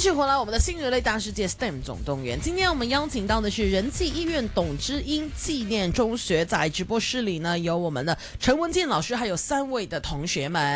续回来我们的新人类大世界 STEM 总动员，今天我们邀请到的是仁济医院董之英纪念中学，在直播室里呢有我们的陈文健老师，还有3位的同学们。